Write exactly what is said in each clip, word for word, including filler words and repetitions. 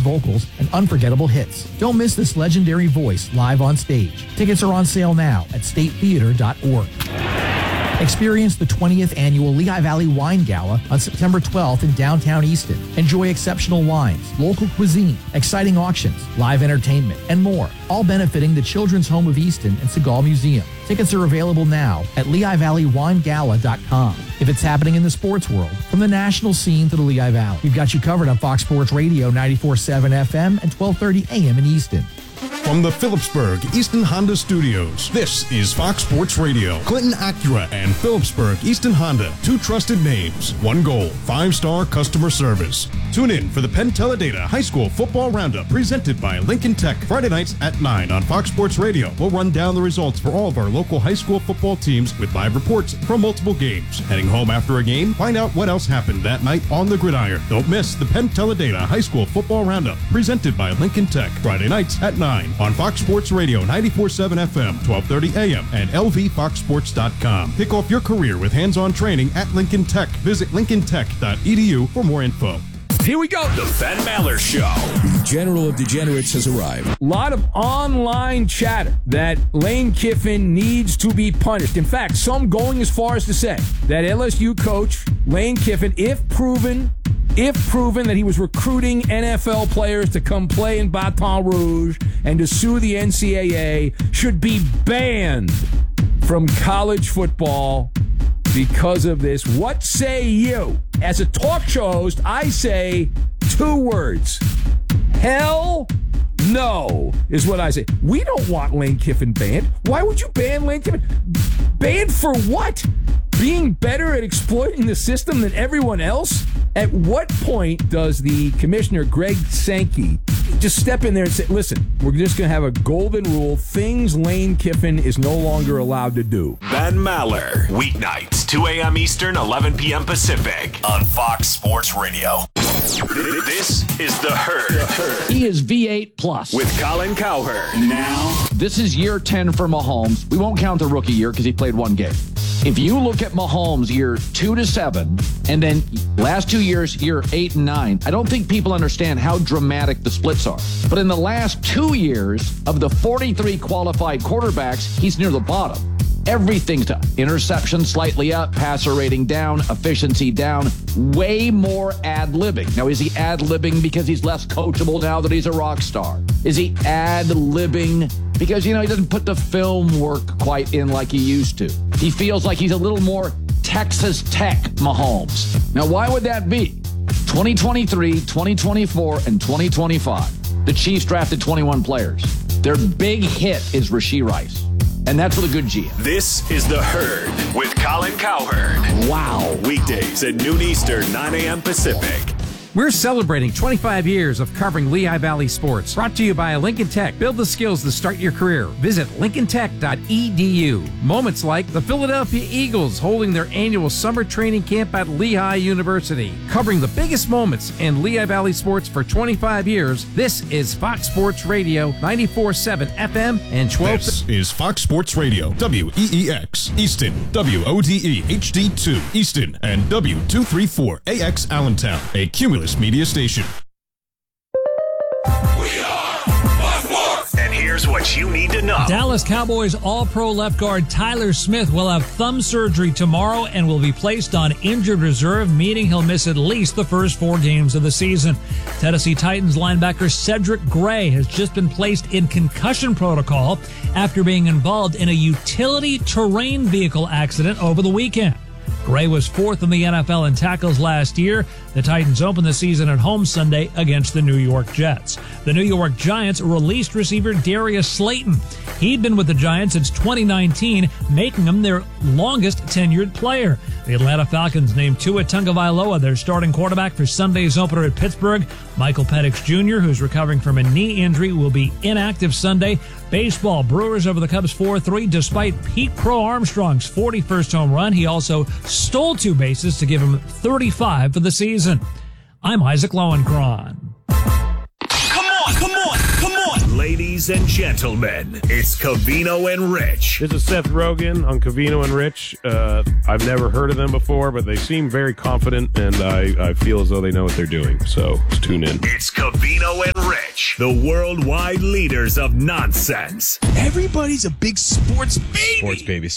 vocals, and unforgettable hits. Don't miss this legendary voice live on stage. Tickets are on sale now at state theater dot org. Experience the twentieth Annual Lehigh Valley Wine Gala on September twelfth in downtown Easton. Enjoy exceptional wines, local cuisine, exciting auctions, live entertainment, and more, all benefiting the Children's Home of Easton and Segal Museum. Tickets are available now at lehigh valley wine gala dot com. If it's happening in the sports world, from the national scene to the Lehigh Valley, we've got you covered on Fox Sports Radio ninety-four point seven F M and twelve thirty A M in Easton. From the Phillipsburg Easton Honda Studios, this is Fox Sports Radio. Clinton Acura and Phillipsburg Easton Honda, two trusted names, one goal, five-star customer service. Tune in for the Penn Teledata High School Football Roundup presented by Lincoln Tech Friday nights at nine on Fox Sports Radio. We'll run down the results for all of our local high school football teams with live reports from multiple games. Heading home after a game, find out what else happened that night on the gridiron. Don't miss the Penn Teledata High School Football Roundup presented by Lincoln Tech Friday nights at nine on Fox Sports Radio ninety-four point seven F M, twelve thirty A M, and L V fox sports dot com. Kick off your career with hands-on training at Lincoln Tech. Visit lincoln tech dot e d u for more info. Here we go. The Ben Maller Show. The General of Degenerates has arrived. A lot of online chatter that Lane Kiffin needs to be punished. In fact, some going as far as to say that L S U coach Lane Kiffin, if proven, if proven that he was recruiting N F L players to come play in Baton Rouge and to sue the N C double A, should be banned from college football because of this. What say you? As a talk show host, I say two words. Hell no is what I say. We don't want Lane Kiffin banned. Why would you ban Lane Kiffin? Banned for what? Being better at exploiting the system than everyone else? At what point does the commissioner, Greg Sankey, just step in there and say, listen, we're just going to have a golden rule, things Lane Kiffin is no longer allowed to do? Ben Maller, weeknights, two A M Eastern, eleven P M Pacific, on Fox Sports Radio. This is The Herd. He is V eight plus. With Colin Cowherd. Now, this is year ten for Mahomes. We won't count the rookie year because he played one game. If you look at Mahomes year two to seven, and then last two years, year eight and nine, I don't think people understand how dramatic the splits are. But in the last two years, of the forty-three qualified quarterbacks, he's near the bottom. Everything's up. Interception slightly up, passer rating down, efficiency down, way more ad-libbing. Now, is he ad-libbing because he's less coachable now that he's a rock star? Is he ad-libbing because, you know, he doesn't put the film work quite in like he used to? He feels like he's a little more Texas Tech Mahomes. Now, why would that be? twenty twenty-three, twenty twenty-four, and twenty twenty-five. The Chiefs drafted twenty-one players. Their big hit is Rashee Rice. And that's with a good G M. This is The Herd with Colin Cowherd. Wow. Weekdays at noon Eastern, nine A M Pacific. We're celebrating twenty-five years of covering Lehigh Valley sports. Brought to you by Lincoln Tech. Build the skills to start your career. Visit lincoln tech dot e d u. Moments like the Philadelphia Eagles holding their annual summer training camp at Lehigh University. Covering the biggest moments in Lehigh Valley sports for twenty-five years, this is Fox Sports Radio, ninety-four point seven F M and twelve... This is Fox Sports Radio, W E E X, Easton, W O D E H D two, Easton, and W two thirty-four A X Allentown, a Cumulus Media Station. We are Fox Sports. And here's what you need to know. Dallas Cowboys All-Pro left guard Tyler Smith will have thumb surgery tomorrow and will be placed on injured reserve, meaning he'll miss at least the first four games of the season. Tennessee Titans linebacker Cedric Gray has just been placed in concussion protocol after being involved in a utility terrain vehicle accident over the weekend. Gray was fourth in the N F L in tackles last year. The Titans opened the season at home Sunday against the New York Jets. The New York Giants released receiver Darius Slayton. He'd been with the Giants since twenty nineteen, making him their longest tenured player. The Atlanta Falcons named Tua Tagovailoa their starting quarterback for Sunday's opener at Pittsburgh. Michael Penix Junior, who's recovering from a knee injury, will be inactive Sunday. Baseball, Brewers over the Cubs four three despite Pete Crow Armstrong's forty-first home run. He also stole two bases to give him thirty-five for the season. I'm Isaac Lowenkron. Come on, come on, come on. Ladies and gentlemen, it's Covino and Rich. This is Seth Rogen on Covino and Rich. Uh, I've never heard of them before, but they seem very confident, and I, I feel as though they know what they're doing. So let's tune in. It's Covino and the worldwide leaders of nonsense. Everybody's a big sports baby. Sports babies.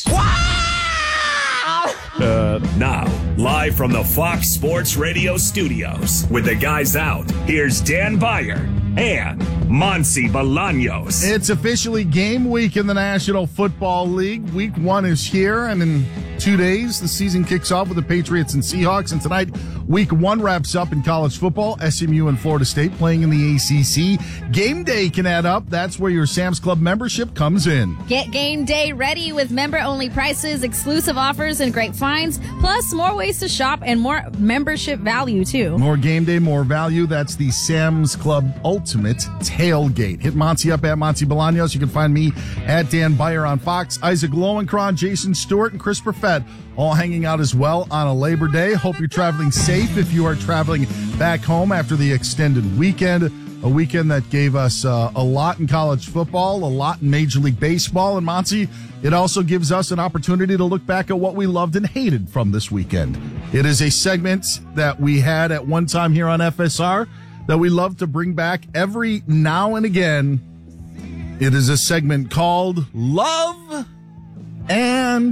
Uh, now, live from the Fox Sports Radio studios, with the guys out, here's Dan Beyer and Monsi Bolaños. It's officially game week in the National Football League. Week one is here, and in two days, the season kicks off with the Patriots and Seahawks. And tonight, week one wraps up in college football. S M U and Florida State playing in the A C C. Game day can add up. That's where your Sam's Club membership comes in. Get game day ready with member-only prices, exclusive offers, and great finds, plus more ways to shop and more membership value, too. More game day, more value. That's the Sam's Club Ultimate Tailgate. Hit Monty up at Monty Bolaños. You can find me at Dan Beyer on Fox. Isaac Lowenkron, Jason Stewart, and Chris Perfett all hanging out as well on a Labor Day. Hope you're traveling safe if you are traveling back home after the extended weekend. A weekend that gave us uh, a lot in college football, a lot in Major League Baseball. And Monty, it also gives us an opportunity to look back at what we loved and hated from this weekend. It is a segment that we had at one time here on F S R that we love to bring back every now and again. It is a segment called Love and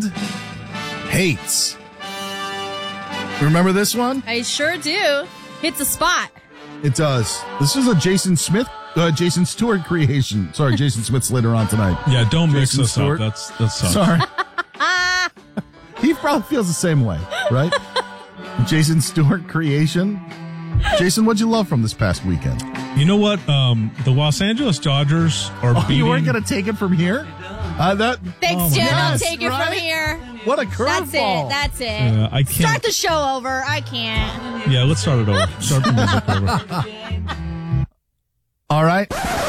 Hates. Remember this one? I sure do. Hits a spot. It does. This is a Jason Smith, uh, Jason Stewart creation. Sorry, Jason Smith's later on tonight. Yeah, don't Jason mix us Stewart. up. That's that's sucks. Sorry. He probably feels the same way, right? Jason Stewart creation. Jason, what'd you love from this past weekend? You know what? Um, the Los Angeles Dodgers are Oh, beating. you weren't going to take it from here? Uh, that. Thanks, oh my Jen. I'll gosh, take it right? from here. What a That's curveball. it. That's it. Yeah, I can't- Start the show over. I can't. Yeah, let's start it over. Start the music over. All right.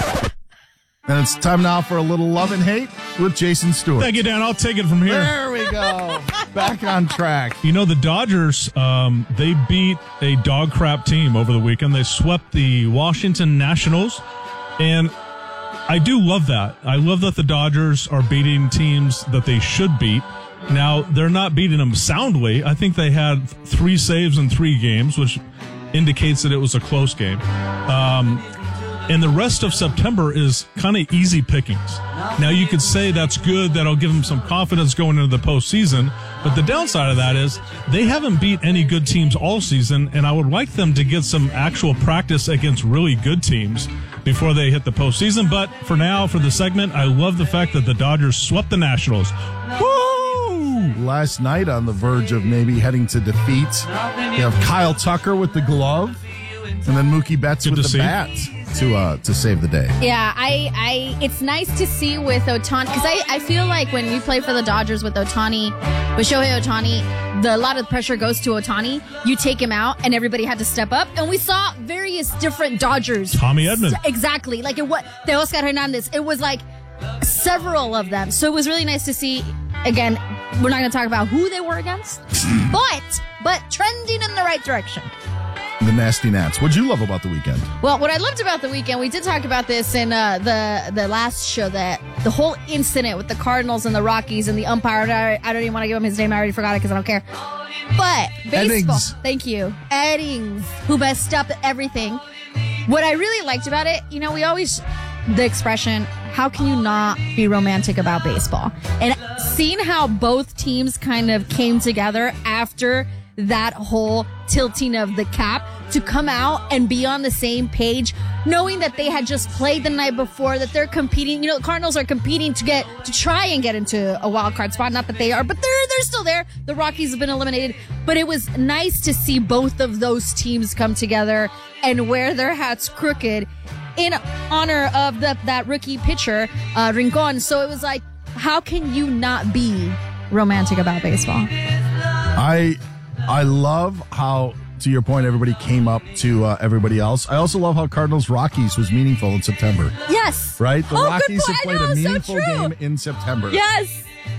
And it's time now for a little love and hate with Jason Stewart. Thank you, Dan. I'll take it from here. There we go. Back on track. You know, the Dodgers, um, they beat a dog crap team over the weekend. They swept the Washington Nationals, and I do love that. I love that the Dodgers are beating teams that they should beat. Now, they're not beating them soundly. I think they had three saves in three games, which indicates that it was a close game. Um, and the rest of September is kind of easy pickings. Now, you could say that's good. That'll give them some confidence going into the postseason. But the downside of that is they haven't beat any good teams all season, and I would like them to get some actual practice against really good teams before they hit the postseason. But for now, for the segment, I love the fact that the Dodgers swept the Nationals. Woo! Last night on the verge of maybe heading to defeat. You have Kyle Tucker with the glove, and then Mookie Betts Good with to the see. bat to uh, to save the day. Yeah, I, I, it's nice to see with Ohtani, because I, I feel like when you play for the Dodgers with Ohtani, with Shohei Ohtani, the, a lot of the pressure goes to Ohtani. You take him out, and everybody had to step up, and we saw various different Dodgers. Tommy Edman. Exactly. Like, it what the Oscar Hernandez. It was like several of them. So it was really nice to see. Again, we're not going to talk about who they were against, but, but trending in the right direction. The Nasty Nats. What'd you love about the weekend? Well, what I loved about the weekend, we did talk about this in uh, the the last show, that the whole incident with the Cardinals and the Rockies and the umpire. I, I don't even want to give him his name. I already forgot it because I don't care. But baseball, Eddings. thank you, Eddings, who messed up everything. What I really liked about it, you know, we always the expression, how can you not be romantic about baseball? And seeing how both teams kind of came together after that whole tilting of the cap to come out and be on the same page, knowing that they had just played the night before, that they're competing. You know, the Cardinals are competing to get to try and get into a wild card spot. Not that they are, but they're they're still there. The Rockies have been eliminated, but it was nice to see both of those teams come together and wear their hats crooked in honor of the, that rookie pitcher, uh, Rincon. So it was like, how can you not be romantic about baseball? I I love how, to your point, everybody came up to uh, everybody else. I also love how Cardinals Rockies was meaningful in September. Yes. Right? The Oh, good Rockies point. have played I know, a so meaningful true. game in September. Yes.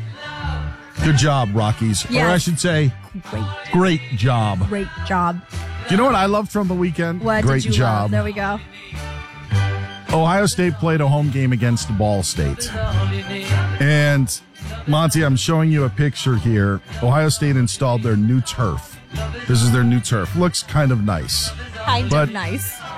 Good job, Rockies. Or Yes. I should say, Great. great job. Great job. Do you know what I loved from the weekend? What Great did you job. love? There we go. Ohio State played a home game against Ball State. And, Monty, I'm showing you a picture here. Ohio State installed their new turf. This is their new turf. Looks kind of nice. Kind But- of nice.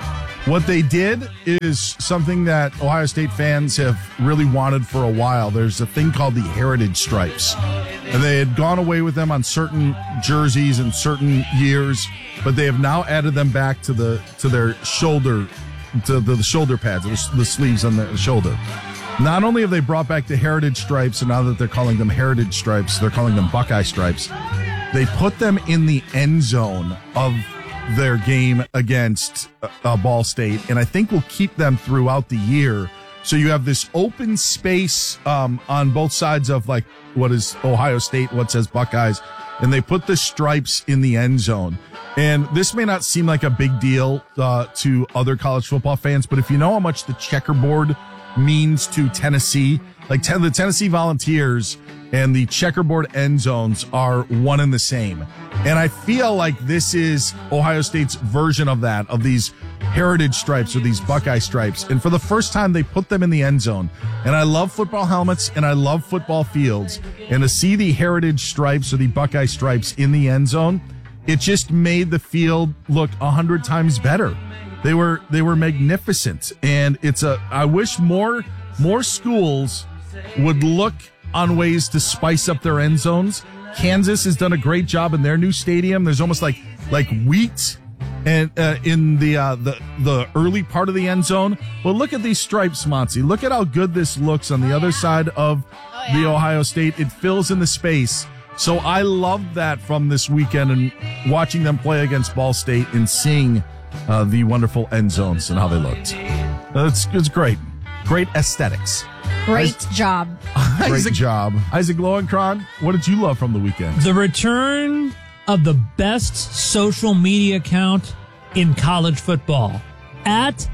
What they did is something that Ohio State fans have really wanted for a while. There's a thing called the Heritage Stripes. And they had gone away with them on certain jerseys in certain years, but they have now added them back to the to their shoulder, to the, the shoulder pads, the, the sleeves on the shoulder. Not only have they brought back the Heritage Stripes, and now that they're calling them Heritage Stripes, they're calling them Buckeye Stripes. They put them in the end zone of their game against uh, Ball State, and I think we'll keep them throughout the year. So you have this open space um, on both sides of like what is Ohio State, what says Buckeyes, and they put the stripes in the end zone. And this may not seem like a big deal uh, to other college football fans, but if you know how much the checkerboard means to Tennessee, like ten, the Tennessee Volunteers and the checkerboard end zones are one and the same. And I feel like this is Ohio State's version of that, of these Heritage Stripes or these Buckeye Stripes. And for the first time, they put them in the end zone. And I love football helmets and I love football fields. And to see the Heritage Stripes or the Buckeye Stripes in the end zone, it just made the field look a hundred times better. They were, they were magnificent. And it's a, I wish more, more schools would look on ways to spice up their end zones. Kansas has done a great job in their new stadium. There's almost like like wheat and uh, in the uh, the the early part of the end zone. Well, look at these stripes, Monty. Look at how good this looks on the other side of oh, yeah. the Ohio State. It fills in the space. So I love that from this weekend and watching them play against Ball State and seeing uh, the wonderful end zones and how they looked. Uh, it's it's great, great aesthetics. Great Isaac, job. Great Isaac, job. Isaac Lowenkron, what did you love from the weekend? The return of the best social media account in college football. At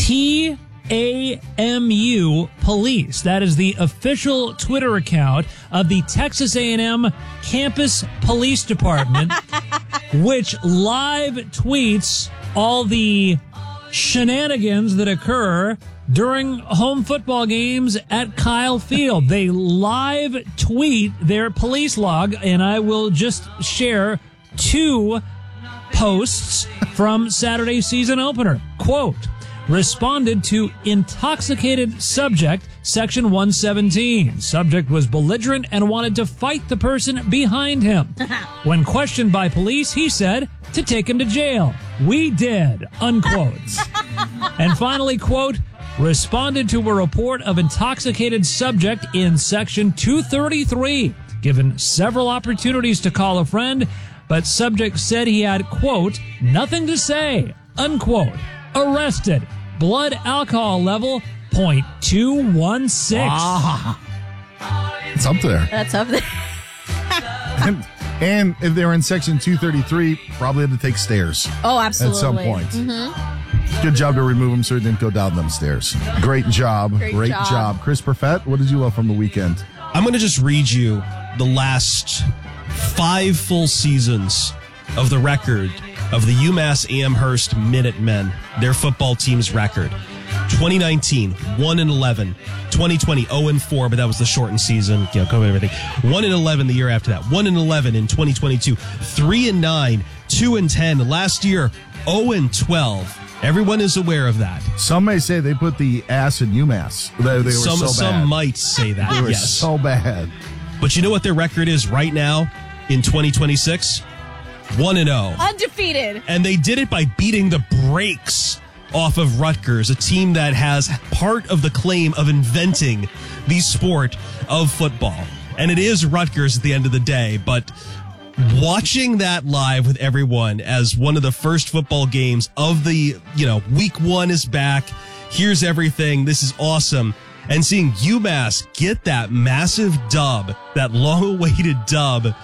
T A M U Police. That is the official Twitter account of the Texas A and M Campus Police Department, which live tweets all the shenanigans that occur during home football games at Kyle Field. They live tweet their police log, and I will just share two posts from Saturday's season opener. Quote, responded to intoxicated subject, section one seventeen. Subject was belligerent and wanted to fight the person behind him. When questioned by police, he said to take him to jail. We did, unquote. And finally, quote, responded to a report of intoxicated subject in section two thirty-three, given several opportunities to call a friend, but subject said he had, quote, nothing to say, unquote. Arrested. Blood alcohol level zero point two one six. Wow. It's up there. That's up there. and, and if they were in section two thirty-three, probably had to take stairs. Oh, absolutely. At some point. Mm-hmm. Good job to remove them so he didn't go down them stairs. Great job. Great, Great job. job. Chris Perfett, what did you love from the weekend? I'm going to just read you the last five full seasons of the record of the UMass Amherst Minutemen, their football team's record. twenty nineteen, one and eleven. twenty twenty, oh and four, but that was the shortened season, you know, COVID and everything. one and eleven the year after that. one and eleven in twenty twenty-two. three and nine, two and ten. Last year, oh and twelve. Everyone is aware of that. Some may say they put the ass in UMass. They, they were some, so bad. Some might say that, they were yes. so bad. But you know what their record is right now in twenty twenty-six? one and oh. Undefeated. And they did it by beating the brakes off of Rutgers, a team that has part of the claim of inventing the sport of football. And it is Rutgers at the end of the day, but watching that live with everyone as one of the first football games of the, you know, week one is back. Here's everything. This is awesome. And seeing UMass get that massive dub, that long-awaited dub,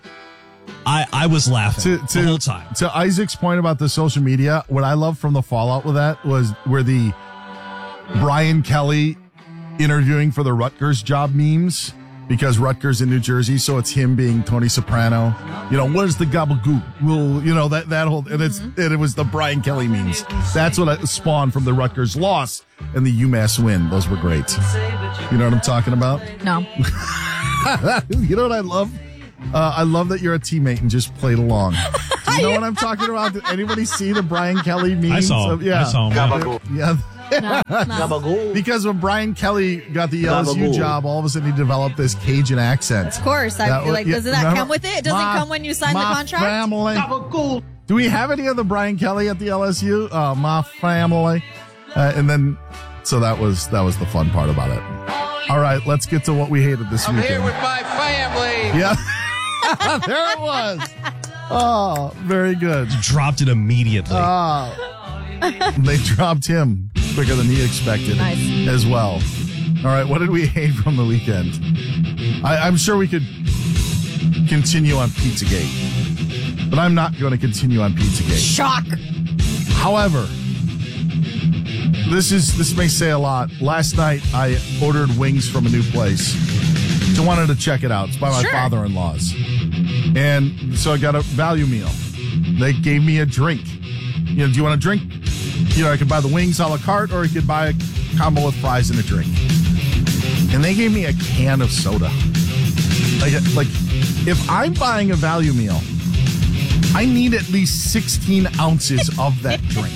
I, I was laughing to, to, the whole time. To Isaac's point about the social media, what I loved from the fallout with that was where the Brian Kelly interviewing for the Rutgers job memes, because Rutgers in New Jersey, so it's him being Tony Soprano. You know, what is the gabagool? Well, you know, that, that whole, and it's, and it was the Brian Kelly memes. That's what I spawned from the Rutgers loss and the UMass win. Those were great. You know what I'm talking about? No. You know what I love? Uh, I love that you're a teammate and just played along. You know what I'm talking about? Did anybody see the Brian Kelly memes? I saw him. Of, yeah. I saw him. Yeah. No, no. Because when Brian Kelly got the L S U job, all of a sudden he developed this Cajun accent. Of course. I That feel was- like, yeah, doesn't that remember? come with it? It doesn't My- come when you sign the my contract? Family. Do we have any of the Brian Kelly at the L S U? Uh, my family. Uh, and then, so that was that was the fun part about it. All right, let's get to what we hated this I'm weekend. here with my family. Yeah. There it was. Oh, very good. Dropped it immediately. Oh. They dropped him quicker than he expected Nice. as well. All right, what did we hate from the weekend? I, I'm sure we could continue on Pizzagate, but I'm not going to continue on Pizzagate. Shock. However, this is this may say a lot. Last night I ordered wings from a new place. So I wanted to check it out. It's by my Sure. father-in-law's. And so I got a value meal. They gave me a drink. You know, do you want a drink? You know, I could buy the wings a la carte, or I could buy a combo with fries and a drink. And they gave me a can of soda. Like, like if I'm buying a value meal, I need at least sixteen ounces of that drink.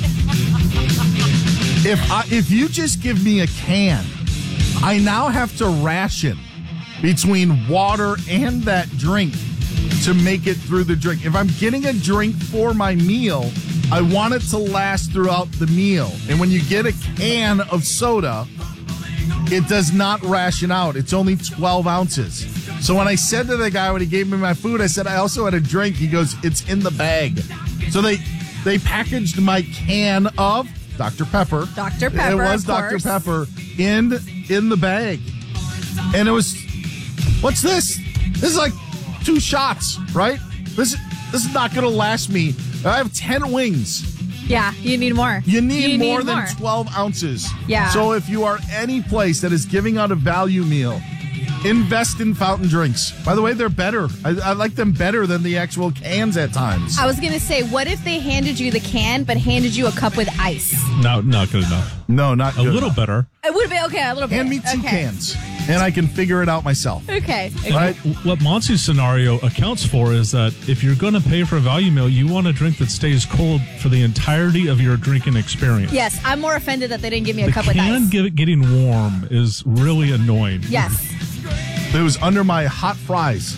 If I, if you just give me a can, I now have to ration between water and that drink to make it through the drink. If I'm getting a drink for my meal, I want it to last throughout the meal. And when you get a can of soda, it does not ration out. It's only twelve ounces. So when I said to the guy when he gave me my food, I said, I also had a drink. He goes, it's in the bag. So they they packaged my can of Doctor Pepper. Doctor Pepper, It was of Doctor course. Pepper in in the bag. And it was, what's this? This is like two shots, right? This, this is not going to last me. I have ten wings. Yeah, you need more. You need You more need than more. twelve ounces. Yeah. So if you are any place that is giving out a value meal, invest in fountain drinks. By the way, they're better. I, I like them better than the actual cans at times. I was going to say, what if they handed you the can, but handed you a cup with ice? No, not good enough. No, not A good little enough. better. It would have been okay, a little bit. Hand me two okay. cans, and I can figure it out myself. Okay. okay. Right? What Monty's scenario accounts for is that if you're going to pay for a value meal, you want a drink that stays cold for the entirety of your drinking experience. Yes, I'm more offended that they didn't give me a The cup with can ice. give, getting warm is really annoying. Yes. It was under my hot fries.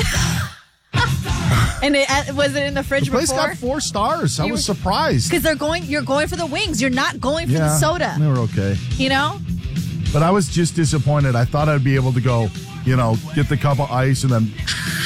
And it, uh, was it in the fridge The place before? got four stars. I You was were- surprised. Because they're going, you're going for the wings. You're not going for the Yeah, soda. they were okay. You know? But I was just disappointed. I thought I'd be able to go, you know, get the cup of ice and then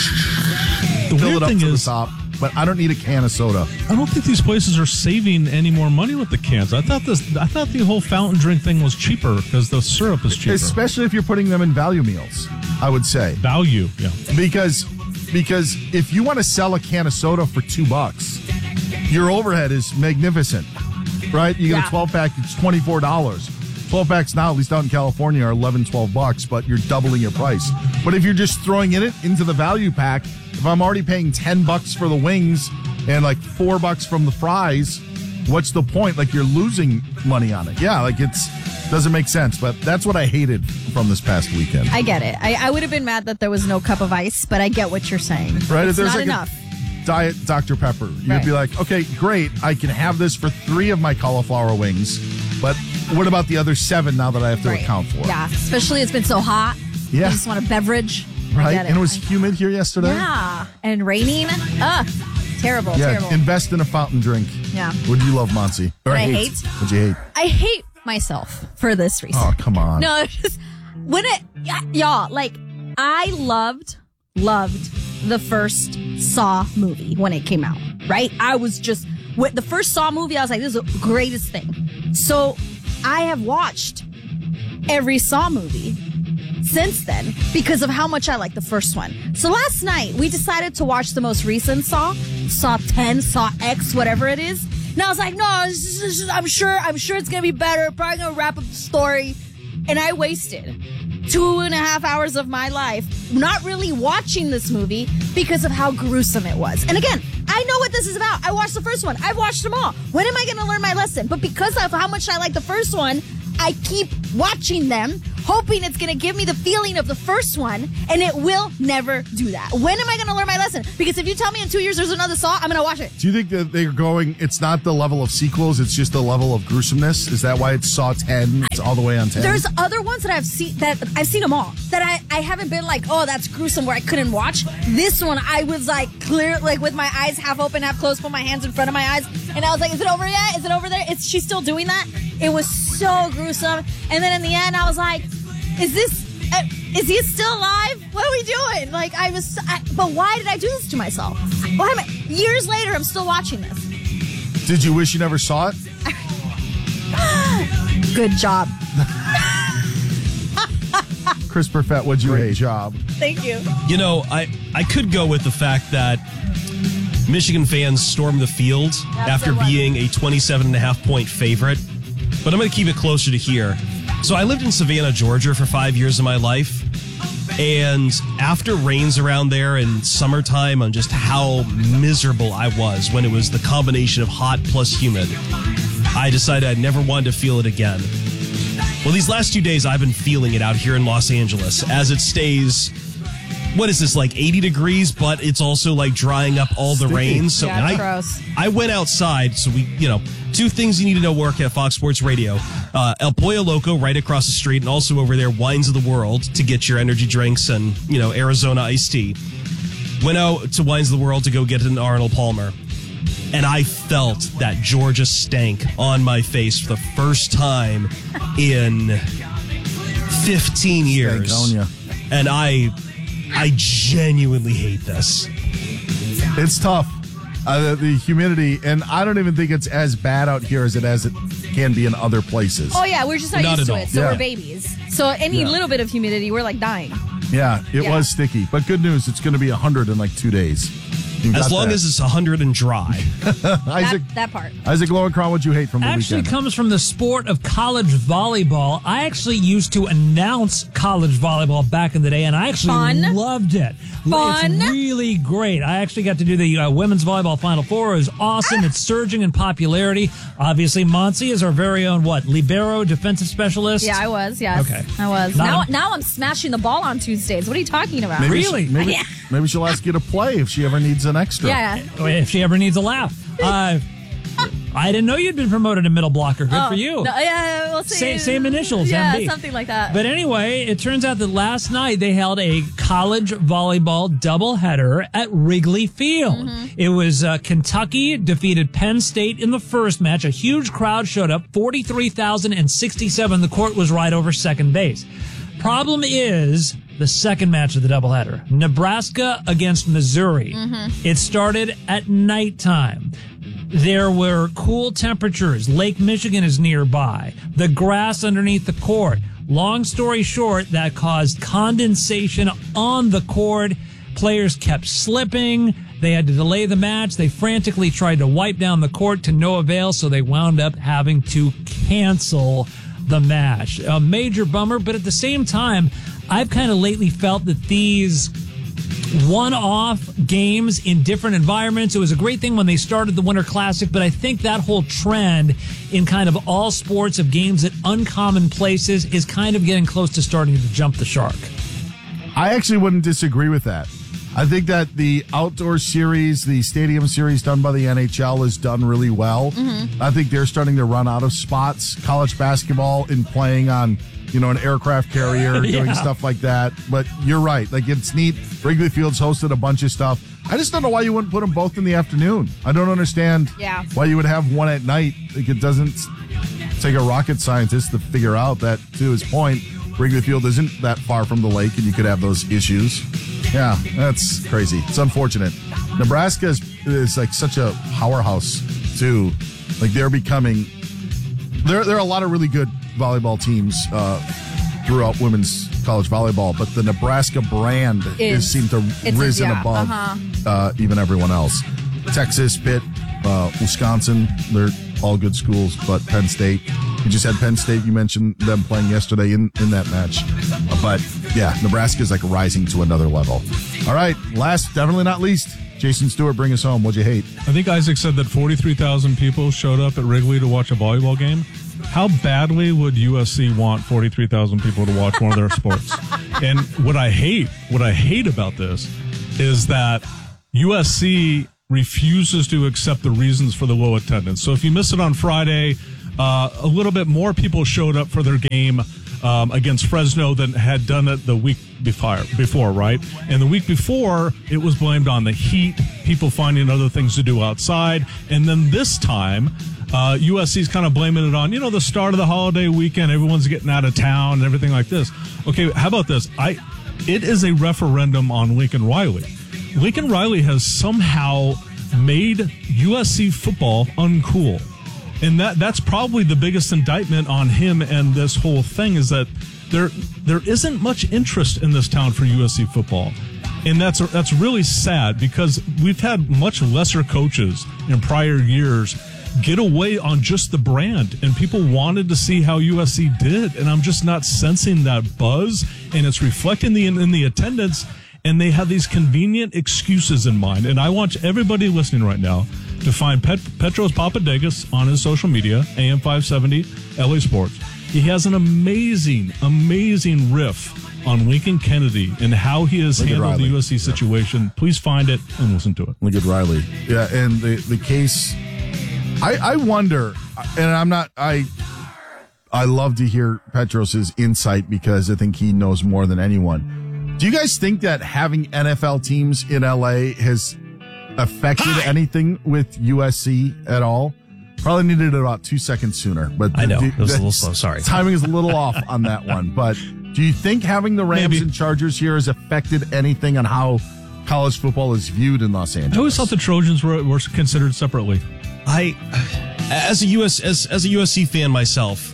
The fill weird it up thing to is, the top. But I don't need a can of soda. I don't think these places are saving any more money with the cans. I thought this. I thought the whole fountain drink thing was cheaper because the syrup is cheaper. Especially if you're putting them in value meals, I would say. Value, yeah. Because because if you want to sell a can of soda for two bucks, your overhead is magnificent. Right? You get Yeah. a twelve pack, it's twenty-four dollars. twelve packs now, at least out in California, are eleven, twelve bucks, but you're doubling your price. But if you're just throwing it into the value pack, if I'm already paying ten bucks for the wings and like four bucks from the fries, what's the point? Like you're losing money on it. Yeah, like it's doesn't make sense. But that's what I hated from this past weekend. I get it. I, I would have been mad that there was no cup of ice, but I get what you're saying. Right? It's if there's not like enough. a diet Doctor Pepper, you'd Right. be like, okay, great, I can have this for three of my cauliflower wings, but what about the other seven now that I have to Right. account for? Yeah, especially it's been so hot. Yeah. You just want a beverage. I Right? get And it was humid here yesterday. Yeah. And raining. Ugh. Terrible, Yeah, terrible. invest in a fountain drink. Yeah. Would you love, Monty? Or What I hate? What'd you hate? I hate myself for this reason. Oh, come on. No, it's just when it, y- y'all, like, I loved, loved the first Saw movie when it came out, right? I was just, with the first Saw movie, I was like, this is the greatest thing. So I have watched every Saw movie since then because of how much I like the first one. So last night, we decided to watch the most recent Saw, Saw ten, Saw X, whatever it is. And I was like, no, this is- this is- I'm sure, I'm sure it's gonna be better. Probably gonna wrap up the story. And I wasted two and a half hours of my life not really watching this movie because of how gruesome it was. And again, I know what this is about. I watched the first one. I've watched them all. When am I gonna learn my lesson? But because of how much I like the first one, I keep watching them, hoping it's going to give me the feeling of the first one, and it will never do that. When am I going to learn my lesson? Because if you tell me in two years there's another Saw, I'm going to watch it. Do you think that they're going, it's not the level of sequels, it's just the level of gruesomeness? Is that why it's Saw ten? It's all the way on ten? There's other ones that I've seen, that I've seen them all, that I, I haven't been like, oh, that's gruesome, where I couldn't watch. This one, I was like, clear, like with my eyes half open, half closed, put my hands in front of my eyes, and I was like, is it over yet? Is it over there? Is she still doing that? It was so gruesome. And then in the end, I was like, is this, uh, is he still alive? What are we doing? Like, I was, I, but why did I do this to myself? Why am I, years later, I'm still watching this. Did you wish you never saw it? Good job. Chris Perfett, what'd you hate? Job. Thank you. You know, I, I could go with the fact that Michigan fans stormed the field after being a twenty-seven and a half point favorite, but I'm going to keep it closer to here. So I lived in Savannah, Georgia for five years of my life, and after rains around there in summertime on just how miserable I was when it was the combination of hot plus humid, I decided I never wanted to feel it again. Well, these last two days I've been feeling it out here in Los Angeles as it stays, what is this, like eighty degrees, but it's also like drying up all the Sticky. rain. So Yeah, I, gross. I went outside, so we, you know, two things you need to know work at Fox Sports Radio. Uh, El Pollo Loco right across the street, and also over there, Wines of the World to get your energy drinks and, you know, Arizona iced tea. Went out to Wines of the World to go get an Arnold Palmer. And I felt that Georgia stank on my face for the first time in fifteen years. Stankonia. And I I genuinely hate this. It's tough. Uh, the, the humidity, and I don't even think it's as bad out here as it as it can be in other places. Oh, yeah, we're just not, Not used at to all. it, so Yeah. we're babies. So any Yeah. little bit of humidity, we're like dying. Yeah, it Yeah. was sticky. But good news, it's going to be one hundred in like two days. You As got long that. as it's one hundred and dry. Isaac, that, that part. Isaac Lowenkron, what'd you hate from the Actually weekend? comes from the sport of college volleyball. I actually used to announce college volleyball back in the day, and I actually Fun. loved it. Fun. It's really great. I actually got to do the uh, women's volleyball Final Four. It was awesome. It's surging in popularity. Obviously, Monty is our very own, what, libero defensive specialist? Yeah, I was, yes. Okay. I was. Not Now, a- now I'm smashing the ball on Tuesdays. What are you talking about? Maybe she- maybe, Yeah. maybe she'll ask you to play if she ever needs an extra. Yeah. If she ever needs a laugh. Uh, I didn't know you'd been promoted to middle blocker. Good Oh, for you. no, yeah, we'll see. Same, same initials, Yeah, M B. something like that. But anyway, it turns out that last night they held a college volleyball doubleheader at Wrigley Field. Mm-hmm. It was uh, Kentucky defeated Penn State in the first match. A huge crowd showed up, forty-three thousand sixty-seven. The court was right over second base. Problem is the second match of the doubleheader, Nebraska against Missouri. Mm-hmm. It started at nighttime. There were cool temperatures. Lake Michigan is nearby. The grass underneath the court. Long story short, that caused condensation on the court. Players kept slipping. They had to delay the match. They frantically tried to wipe down the court to no avail, so they wound up having to cancel the match. A major bummer, but at the same time, I've kind of lately felt that these one-off games in different environments. It was a great thing when they started the Winter Classic, but I think that whole trend in kind of all sports of games at uncommon places is kind of getting close to starting to jump the shark. I actually wouldn't disagree with that. I think that the outdoor series, the stadium series done by the N H L is done really well. Mm-hmm. I think they're starting to run out of spots. College basketball in playing on, you know, an aircraft carrier, Yeah. doing stuff like that. But you're right. Like, it's neat. Wrigley Field's hosted a bunch of stuff. I just don't know why you wouldn't put them both in the afternoon. I don't understand Yeah. why you would have one at night. Like, it doesn't take a rocket scientist to figure out that, to his point, Wrigley Field isn't that far from the lake and you could have those issues. Yeah, that's crazy. It's unfortunate. Nebraska is, is like such a powerhouse, too. Like, they're becoming... There, there are a lot of really good volleyball teams uh, throughout women's college volleyball, but the Nebraska brand Is- is seemed to it's- risen yeah, above uh-huh. uh, even everyone else. Texas, Pitt, uh, Wisconsin, they're all good schools, but Penn State. You just had Penn State. You mentioned them playing yesterday in, in that match. Uh, but, yeah, Nebraska is like rising to another level. All right, last, definitely not least, Jason Stewart, bring us home. What'd you hate? I think Isaac said that forty-three thousand people showed up at Wrigley to watch a volleyball game. how badly would U S C want forty-three thousand people to watch one of their sports? And what I hate, what I hate about this is that U S C refuses to accept the reasons for the low attendance. So if you missed it on Friday, uh, a little bit more people showed up for their game um, against Fresno than had done it the week before, before, right? And the week before, it was blamed on the heat, people finding other things to do outside. And then this time, uh, U S C's kind of blaming it on, you know, the start of the holiday weekend, everyone's getting out of town and everything like this. Okay, how about this? I, it is a referendum on Lincoln Riley. Lincoln Riley has somehow made U S C football uncool. And that that's probably the biggest indictment on him and this whole thing is that there there isn't much interest in this town for U S C football. And that's that's really sad because we've had much lesser coaches in prior years get away on just the brand, and people wanted to see how U S C did, and I'm just not sensing that buzz, and it's reflecting the in, in the attendance. And they have these convenient excuses in mind. And I want everybody listening right now to find Pet- Petros Papadakis on his social media, A M five seventy, L A Sports. He has an amazing, amazing riff on Lincoln Kennedy and how he has Lincoln handled Riley. the U S C situation. Yeah. Please find it and listen to it. Lincoln Riley. Yeah, and the, the case, I, I wonder, and I'm not, I I love to hear Petros's insight because I think he knows more than anyone. Do you guys think that having N F L teams in L A has affected Hi. anything with U S C at all? Probably needed it about two seconds sooner. But I know. The, it was a little slow. Sorry. Timing is a little off on that one. But do you think having the Rams Maybe. and Chargers here has affected anything on how college football is viewed in Los Angeles? I always thought the Trojans were, were considered separately. I, as a U S as, as a U S C fan myself,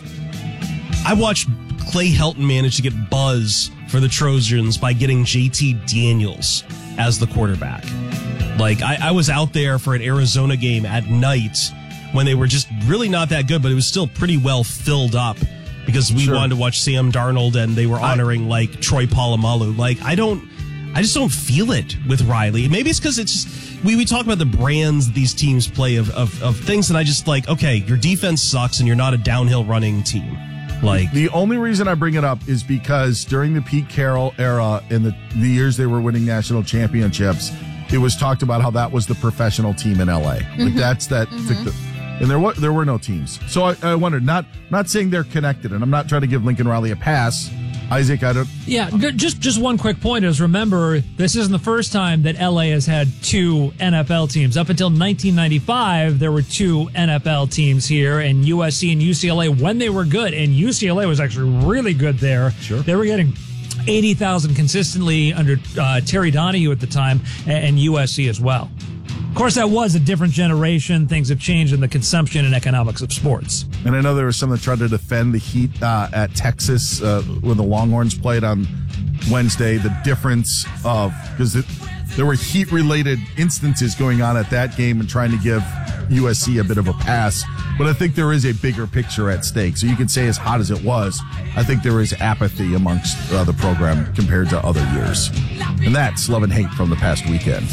I watched Clay Helton manage to get buzz for the Trojans by getting J T Daniels as the quarterback. Like, I, I was out there for an Arizona game at night when they were just really not that good, but it was still pretty well filled up because we Sure. wanted to watch Sam Darnold and they were honoring, I, like, Troy Polamalu. Like, I don't, I just don't feel it with Riley. Maybe it's because it's just, we, we talk about the brands these teams play of, of, of things, and I just like, okay, your defense sucks and you're not a downhill running team. Like, the only reason I bring it up is because during the Pete Carroll era, in the, the years they were winning national championships, it was talked about how that was the professional team in L A. Mm-hmm. Like that's that, Mm-hmm. the, and there were there were no teams. So I, I wondered, not not saying they're connected, and I'm not trying to give Lincoln Riley a pass. Isaac, I don't. Yeah, just just one quick point is remember, this isn't the first time that L A has had two N F L teams. Up until nineteen ninety-five, there were two N F L teams here, and U S C and U C L A when they were good, and U C L A was actually really good there. Sure. They were getting eighty thousand consistently under uh, Terry Donahue at the time, and, and U S C as well. Of course, that was a different generation. Things have changed in the consumption and economics of sports. And I know there was some that tried to defend the Heat uh, at Texas uh, when the Longhorns played on Wednesday. The difference of, because there were Heat-related instances going on at that game and trying to give U S C a bit of a pass. But I think there is a bigger picture at stake. So you can say as hot as it was, I think there is apathy amongst uh, the program compared to other years. And that's love and hate from the past weekend.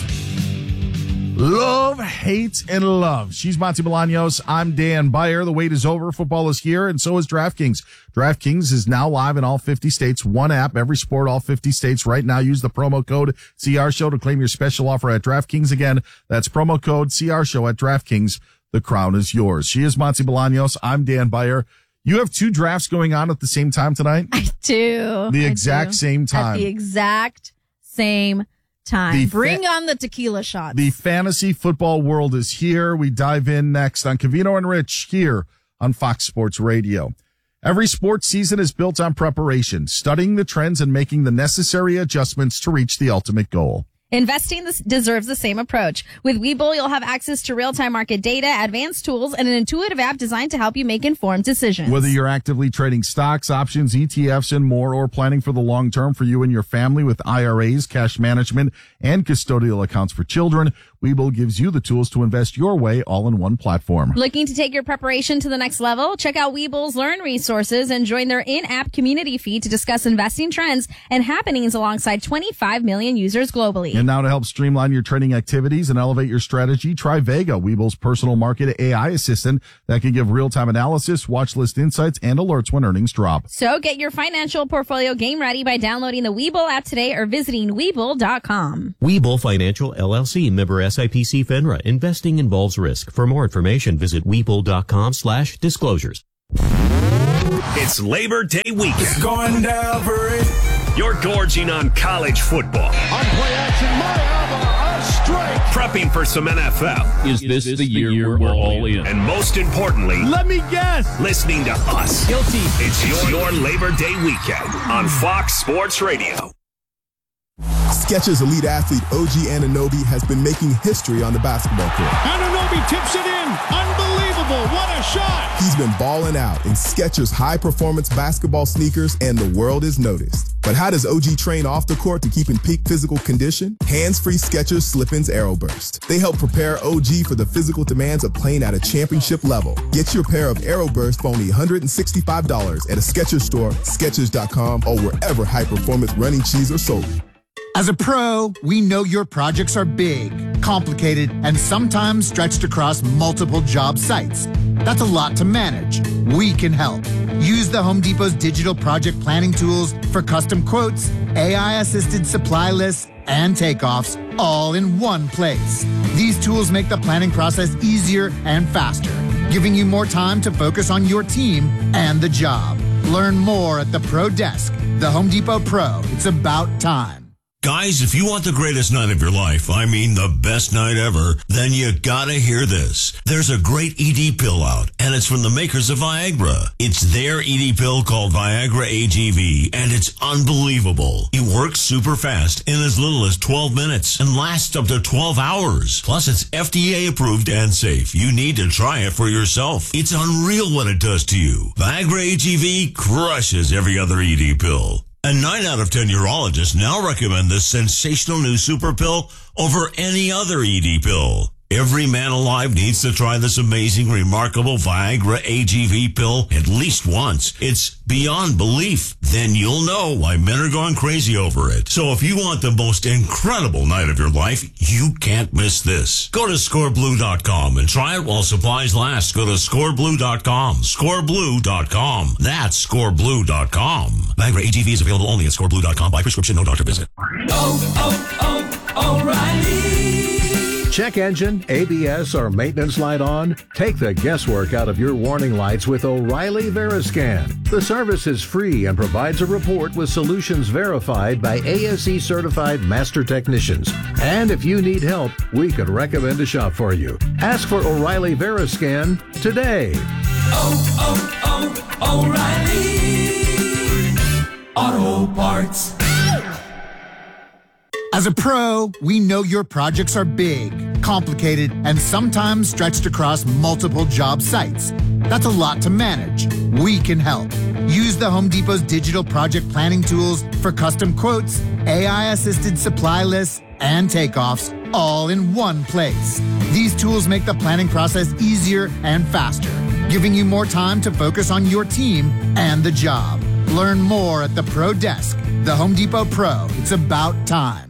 Love, hate, and love. She's Monty Bolaños. I'm Dan Beyer. The wait is over. Football is here, and so is DraftKings. DraftKings is now live in all fifty states. One app, every sport, all fifty states. Right now, use the promo code C R Show to claim your special offer at DraftKings. Again, that's promo code C R Show at DraftKings. The crown is yours. She is Monty Bolaños. I'm Dan Beyer. You have two drafts going on at the same time tonight? I do. The I exact do. same time. At the exact same time. The Bring fa- on the tequila shots. The fantasy football world is here. We dive in next on Covino and Rich here on Fox Sports Radio. Every sports season is built on preparation, studying the trends and making the necessary adjustments to reach the ultimate goal. Investing this deserves the same approach. With Webull, you'll have access to real-time market data, advanced tools, and an intuitive app designed to help you make informed decisions. Whether you're actively trading stocks, options, E T Fs, and more, or planning for the long term for you and your family with I R As, cash management, and custodial accounts for children, Webull gives you the tools to invest your way all in one platform. Looking to take your preparation to the next level? Check out Webull's Learn resources and join their in-app community feed to discuss investing trends and happenings alongside twenty-five million users globally. And now to help streamline your trading activities and elevate your strategy, try Vega, Webull's personal market A I assistant that can give real-time analysis, watch list insights, and alerts when earnings drop. So get your financial portfolio game ready by downloading the Webull app today or visiting Webull dot com. Webull Financial, L L C, member S I P C FINRA. Investing involves risk. For more information, visit Webull dot com slash disclosures. It's Labor Day weekend. It's going down for it. You're gorging on college football. On play action, Mayava, a strike. Prepping for some N F L. Is this, is this the, year the year we're all in? And most importantly, let me guess, listening to us. Guilty. It's your, your Labor Day weekend on Fox Sports Radio. Skechers elite athlete O G Anunoby has been making history on the basketball court. Anunoby tips it in. Unbelievable. What a shot. He's been balling out in Skechers high-performance basketball sneakers, and the world is noticed. But how does O G train off the court to keep in peak physical condition? Hands-free Skechers Slip-ins Aeroburst. They help prepare O G for the physical demands of playing at a championship level. Get your pair of Aeroburst for only one hundred sixty-five dollars at a Skechers store, Skechers dot com, or wherever high-performance running shoes are sold. As a pro, we know your projects are big, complicated, and sometimes stretched across multiple job sites. That's a lot to manage. We can help. Use the Home Depot's digital project planning tools for custom quotes, A I-assisted supply lists, and takeoffs all in one place. These tools make the planning process easier and faster, giving you more time to focus on your team and the job. Learn more at the Pro Desk. The Home Depot Pro. It's about time. Guys, if you want the greatest night of your life, I mean the best night ever, then you gotta hear this. There's a great E D pill out, and it's from the makers of Viagra. It's their E D pill called Viagra A G V, and it's unbelievable. It works super fast in as little as twelve minutes and lasts up to twelve hours. Plus, it's F D A approved and safe. You need to try it for yourself. It's unreal what it does to you. Viagra A G V crushes every other E D pill. And nine out of ten urologists now recommend this sensational new super pill over any other E D pill. Every man alive needs to try this amazing, remarkable Viagra A G V pill at least once. It's beyond belief. Then you'll know why men are going crazy over it. So if you want the most incredible night of your life, you can't miss this. Go to score blue dot com and try it while supplies last. Go to score blue dot com. score blue dot com. That's score blue dot com. Viagra A G V is available only at score blue dot com by prescription, no doctor visit. Oh, oh, oh, O'Reilly. Check engine, A B S, or maintenance light on? Take the guesswork out of your warning lights with O'Reilly Veriscan. The service is free and provides a report with solutions verified by A S E certified master technicians. And if you need help, we could recommend a shop for you. Ask for O'Reilly Veriscan today. Oh, oh, oh, O'Reilly Auto Parts. As a pro, we know your projects are big, complicated, and sometimes stretched across multiple job sites. That's a lot to manage. We can help. Use the Home Depot's digital project planning tools for custom quotes, A I-assisted supply lists, and takeoffs all in one place. These tools make the planning process easier and faster, giving you more time to focus on your team and the job. Learn more at the Pro Desk. The Home Depot Pro. It's about time.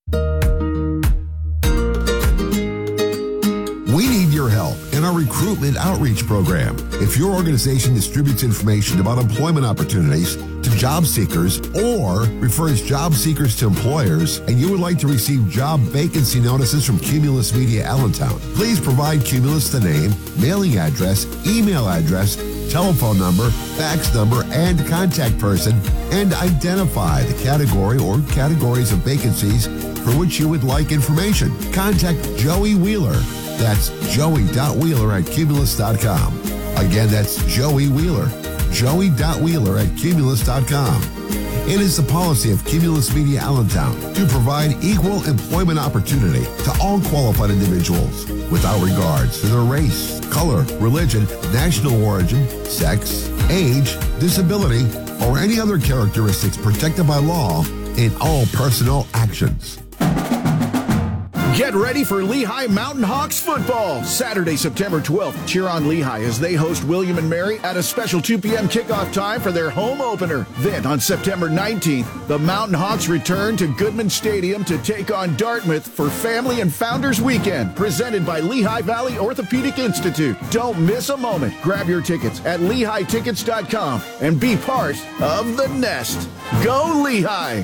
We need your help in our recruitment outreach program. If your organization distributes information about employment opportunities to job seekers or refers job seekers to employers, and you would like to receive job vacancy notices from Cumulus Media Allentown, please provide Cumulus the name, mailing address, email address, telephone number, fax number, and contact person, and identify the category or categories of vacancies for which you would like information. Contact Joey Wheeler. That's joey.wheeler at cumulus dot com. Again, that's Joey Wheeler. joey.wheeler at cumulus dot com. It is the policy of Cumulus Media Allentown to provide equal employment opportunity to all qualified individuals without regards to their race, color, religion, national origin, sex, age, disability, or any other characteristics protected by law in all personnel actions. Get ready for Lehigh Mountain Hawks football. Saturday, September twelfth, cheer on Lehigh as they host William and Mary at a special two p.m. kickoff time for their home opener. Then on September nineteenth, the Mountain Hawks return to Goodman Stadium to take on Dartmouth for Family and Founders Weekend, presented by Lehigh Valley Orthopedic Institute. Don't miss a moment. Grab your tickets at lehigh tickets dot com and be part of the nest. Go Lehigh!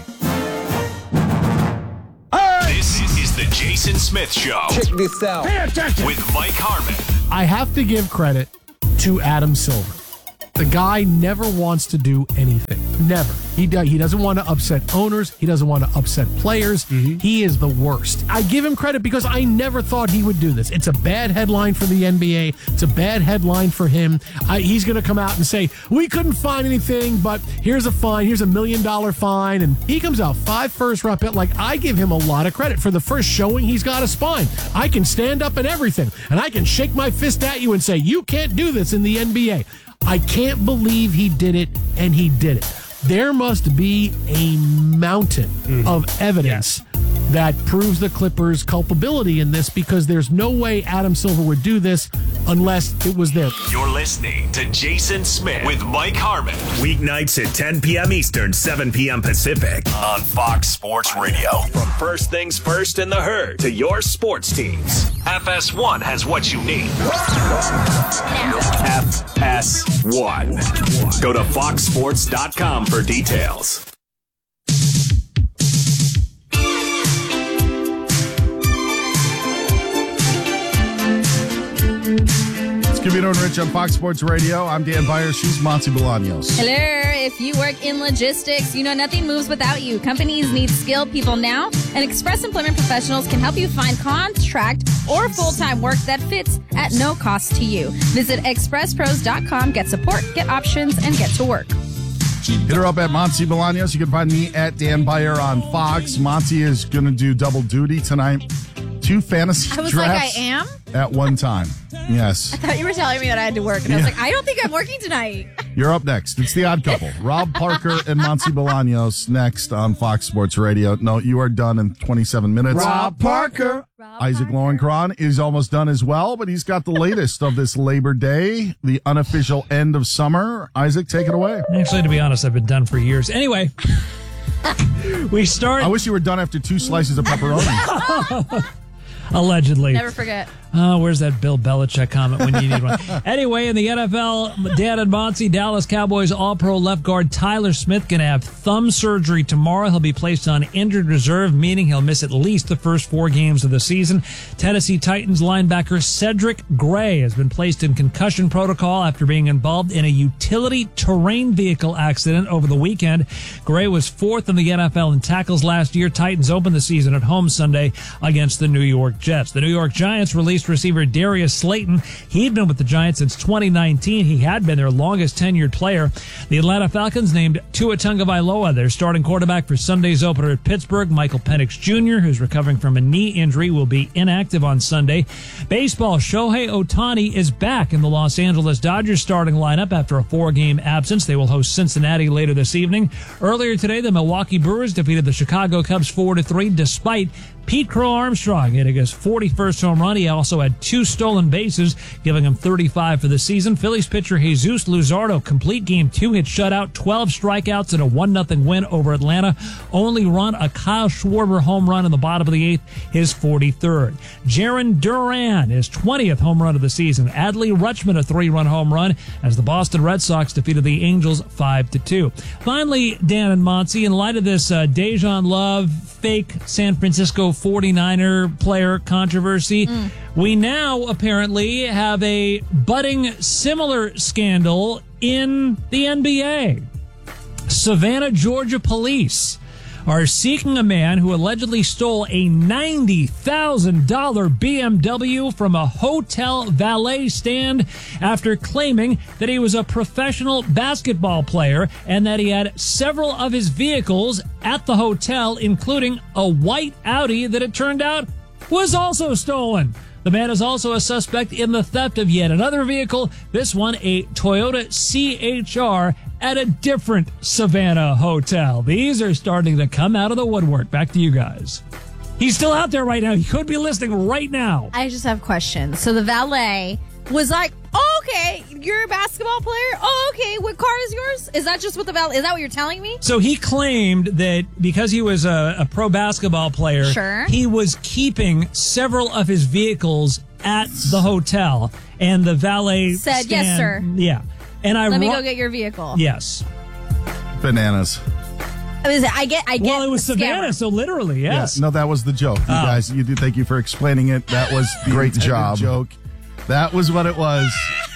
This is the Jason Smith Show. Check this out. Pay attention. With Mike Harmon. I have to give credit to Adam Silver. The guy never wants to do anything. Never. He do, he doesn't want to upset owners. He doesn't want to upset players. Mm-hmm. He is the worst. I give him credit because I never thought he would do this. It's a bad headline for the N B A. It's a bad headline for him. I, he's going to come out and say, we couldn't find anything, but here's a fine. Here's a million dollar fine. And he comes out five first round pick. Like, I give him a lot of credit for the first showing he's got a spine. I can stand up and everything, and I can shake my fist at you and say, you can't do this in the N B A. I can't believe he did it, and he did it. There must be a mountain mm-hmm. of evidence yes. that proves the Clippers' culpability in this, because there's no way Adam Silver would do this unless it was there. You're listening to Jason Smith with Mike Harmon. Weeknights at ten p.m. Eastern, seven p.m. Pacific on Fox Sports Radio. From first things first in the herd to your sports teams, F S one has what you need. F S one. Go to fox sports dot com for details. Scavino and Rich on Fox Sports Radio. I'm Dan Byers. She's Monty Bolaños. Hello. If you work in logistics, you know nothing moves without you. Companies need skilled people now, and Express Employment Professionals can help you find contract or full-time work that fits at no cost to you. Visit express pros dot com, get support, get options, and get to work. Hit her up at Monty Bolaños. You can find me at Dan Byer on Fox. Monty is going to do double duty tonight. Two fantasy I was drafts like, I am? at one time. Yes. I thought you were telling me that I had to work, and yeah. I was like, I don't think I'm working tonight. You're up next. It's The Odd Couple. Rob Parker and Monty Bolaños next on Fox Sports Radio. No, you are done in twenty-seven minutes. Rob Parker. Rob Isaac Lowenkron is almost done as well, but he's got the latest of this Labor Day, the unofficial end of summer. Isaac, take it away. Actually, to be honest, I've been done for years. Anyway, we start. I wish you were done after two slices of pepperoni. Allegedly. Never forget. Oh, where's that Bill Belichick comment when you need one? Anyway, in the N F L, Dan and Monty, Dallas Cowboys All-Pro left guard Tyler Smith going to have thumb surgery tomorrow. He'll be placed on injured reserve, meaning he'll miss at least the first four games of the season. Tennessee Titans linebacker Cedric Gray has been placed in concussion protocol after being involved in a utility terrain vehicle accident over the weekend. Gray was fourth in the N F L in tackles last year. Titans opened the season at home Sunday against the New York Jets. The New York Giants released receiver Darius Slayton. He'd been with the Giants since twenty nineteen. He had been their longest tenured player. The Atlanta Falcons named Tua Tagovailoa their starting quarterback for Sunday's opener at Pittsburgh. Michael Penix Junior, who's recovering from a knee injury, will be inactive on Sunday. Baseball, Shohei Ohtani is back in the Los Angeles Dodgers starting lineup after a four-game absence. They will host Cincinnati later this evening. Earlier today, the Milwaukee Brewers defeated the Chicago Cubs four to three despite Pete Crow Armstrong hitting his forty-first home run. He also had two stolen bases, giving him thirty-five for the season. Phillies pitcher Jesus Luzardo, complete game two, hit shutout, twelve strikeouts, and a one nothing win over Atlanta. Only run a Kyle Schwarber home run in the bottom of the eighth, his forty-third. Jarren Duran, his twentieth home run of the season. Adley Rutschman, a three-run home run as the Boston Red Sox defeated the Angels five to two. Finally, Dan and Monty, in light of this uh, Dejan Love fake San Francisco forty-niner player controversy, mm. we now apparently have a budding similar scandal in the N B A. Savannah, Georgia police are seeking a man who allegedly stole a ninety thousand dollars B M W from a hotel valet stand after claiming that he was a professional basketball player and that he had several of his vehicles at the hotel, including a white Audi that it turned out was also stolen. The man is also a suspect in the theft of yet another vehicle, this one a Toyota C H R, at a different Savannah hotel. These are starting to come out of the woodwork. Back to you guys. He's still out there right now. He could be listening right now. I just have questions. So the valet was like, oh, okay, you're a basketball player? Oh, okay, what car is yours? Is that just what the valet, is that what you're telling me? So he claimed that because he was a, a pro basketball player, Sure. he was keeping several of his vehicles at the hotel. And the valet Said, yes, stand- sir. Yeah. And I Let me ro- go get your vehicle. Yes. Bananas. I, was, I get, I get. Well, it was the scammer. Savannah, so literally, yes. Yeah, no, that was the joke. You Oh. guys, you do. Thank you for explaining it. That was the Great intended job. joke. That was what it was.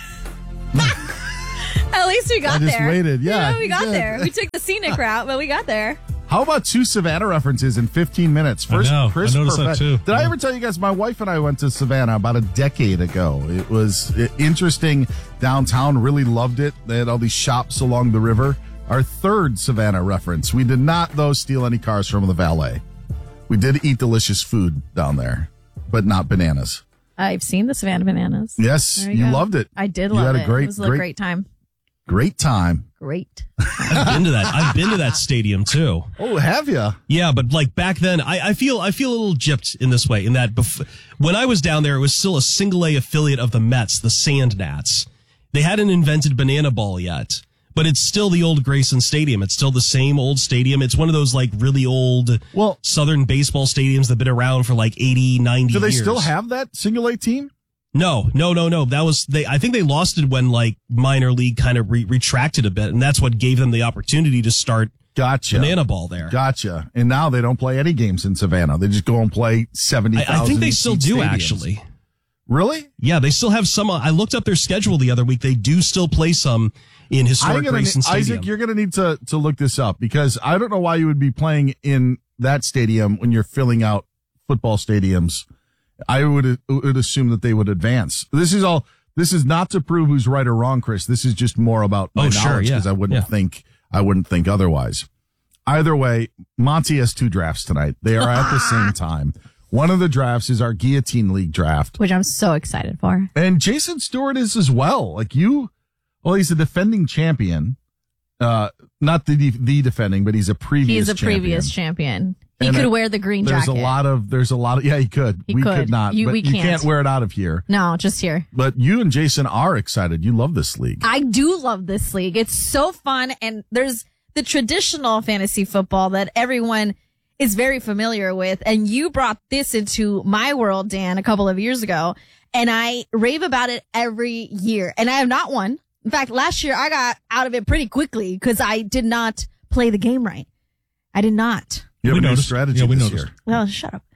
At least we got I just there. waited. Yeah, You know, we you got did. there. We took the scenic route, but we got there. How about two Savannah references in fifteen minutes? First, I know. Chris I noticed that Perfett- too. Did I ever tell you guys? My wife and I went to Savannah about a decade ago. It was uh, interesting downtown. Really loved it. They had all these shops along the river. Our third Savannah reference. We did not, though, steal any cars from the valet. We did eat delicious food down there, but not bananas. I've seen the Savannah Bananas. Yes, There you go. loved it. I did You love had a it. great- it was a great- great time. Great time. Great. I've been to that. I've been to that stadium too. Oh, have you? Yeah, but like back then, I, I feel I feel a little gypped in this way. In that, bef- when I was down there, it was still a single A affiliate of the Mets, the Sand Gnats. They hadn't invented banana ball yet, but it's still the old Grayson Stadium. It's still the same old stadium. It's one of those like really old well, Southern baseball stadiums that've been around for like eighty, ninety Do they years. still have that single A team? No, no, no, no. That was they. I think they lost it when like minor league kind of re- retracted a bit, and that's what gave them the opportunity to start. Gotcha. Banana ball there. Gotcha. And now they don't play any games in Savannah. They just go and play seventy thousand. I, I think they still do actually. Really? Yeah, they still have some. I looked up their schedule the other week. They do still play some in historic I'm gonna Grayson need, Stadium. Isaac, you're going to need to to look this up because I don't know why you would be playing in that stadium when you're filling out football stadiums. I would would assume that they would advance. This is all. This is not to prove who's right or wrong, Chris. This is just more about my Oh, sure, knowledge yeah, because I wouldn't yeah. think I wouldn't think otherwise. Either way, Monty has two drafts tonight. They are at the same time. One of the drafts is our Guillotine League draft, Which I'm so excited for. and Jason Stewart is as well. Like you, well, he's a defending champion. Uh, not the the defending, but he's a previous. He's a champion. previous champion. He And could uh, wear the green there's jacket. a lot of there's a lot of yeah he could He we could. could not You- but we you can't. can't wear it out of here. No, just here. But you and Jason are excited. You love this league. I do love this league. It's so fun. And there's the traditional fantasy football that everyone is very familiar with. And you brought this into my world, Dan, a couple of years ago. And I rave about it every year. And I have not won. In fact, last year I got out of it pretty quickly because I did not play the game right. I did not. You have We a new noticed. strategy Yeah, we this noticed. year. Well, shut up.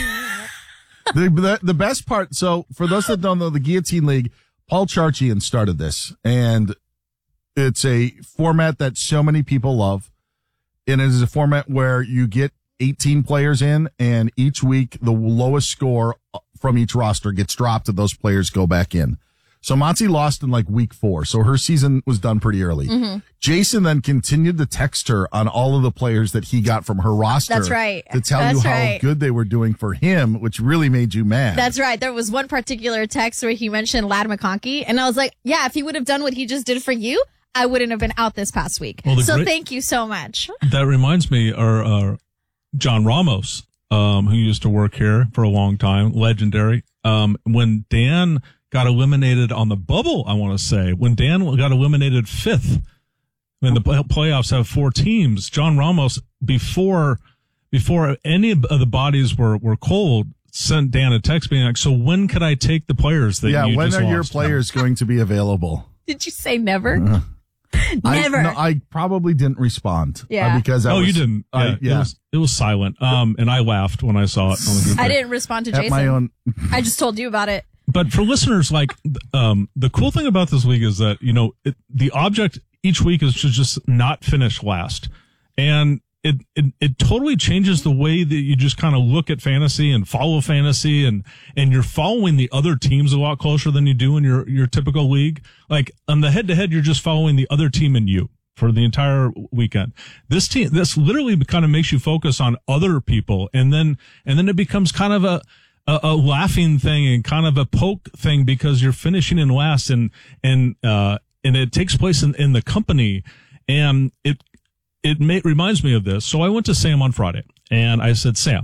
the, the the best part. So for those that don't know, the Guillotine League, Paul Charchian started this, and it's a format that so many people love. And it is a format where you get eighteen players in, and each week the lowest score from each roster gets dropped, and those players go back in. So Monty lost in like week four, so her season was done pretty early. Mhm. Jason then continued to text her on all of the players that he got from her roster. That's right. To tell That's you how right. good they were doing for him, which really made you mad. That's right. There was one particular text where he mentioned Lad McConkey, and I was like, yeah, if he would have done what he just did for you, I wouldn't have been out this past week. Well, the so great- thank you so much. That reminds me, our uh, John Ramos, um, who used to work here for a long time, legendary. Um, when Dan got eliminated on the bubble, I want to say, when Dan got eliminated fifth, when the play- playoffs have four teams, John Ramos, before before any of the bodies were, were cold, sent Dan a text being like, so when could I take the players that yeah, you when just are your lost? players going to be available? Did you say never? Uh, Never. I, no, I probably didn't respond. Yeah. uh, because I oh, was, you didn't. I- Yeah, yeah. It was, it was silent. Um, and I laughed when I saw it on the group. I didn't respond to At Jason. my own- I just told you about it. But for listeners, like, um, the cool thing about this league is that, you know, it, the object each week is to just not finish last. And it, it, it totally changes the way that you just kind of look at fantasy and follow fantasy, and, and you're following the other teams a lot closer than you do in your, your typical league. Like on the head to head, you're just following the other team and you for the entire weekend. This team, this literally kind of makes you focus on other people. And then, and then it becomes kind of a, A, a laughing thing and kind of a poke thing because you're finishing in last, and and uh and it takes place in, in the company, and it it may, reminds me of this. So I went to Sam on Friday and I said, Sam,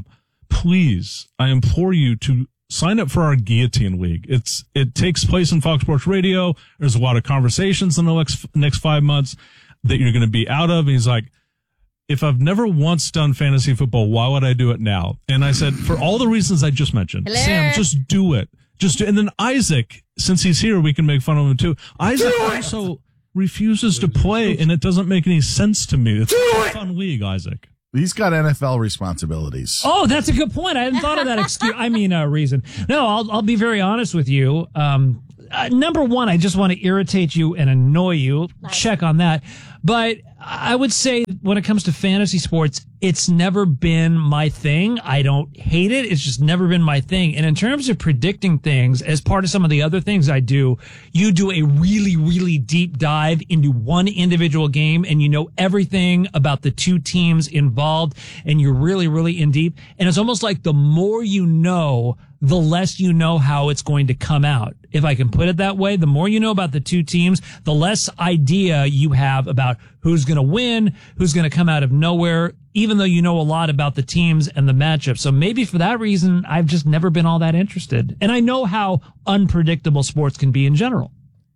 please, I implore you to sign up for our Guillotine League. It's it takes place in Fox Sports Radio. There's a lot of conversations in the next, next five months that you're going to be out of. And he's like, if I've never once done fantasy football, why would I do it now? And I said, for all the reasons I just mentioned, Hello. Sam, just do it. Just do, and then Isaac, since he's here, we can make fun of him too. Isaac also refuses to play, and it doesn't make any sense to me. It's a fun league, Isaac. He's got N F L responsibilities. Oh, that's a good point. I hadn't thought of that excuse. I mean, uh, reason. No, I'll I'll be very honest with you. Um, uh, number one, I just want to irritate you and annoy you. Nice. Check on that. But I would say when it comes to fantasy sports, it's never been my thing. I don't hate it. It's just never been my thing. And in terms of predicting things, as part of some of the other things I do, you do a really, really deep dive into one individual game and you know everything about the two teams involved and you're really, really in deep. And it's almost like the more you know, the less you know how it's going to come out. If I can put it that way, the more you know about the two teams, the less idea you have about who's going to win, who's going to come out of nowhere, even though you know a lot about the teams and the matchup. So maybe for that reason, I've just never been all that interested. And I know how unpredictable sports can be in general.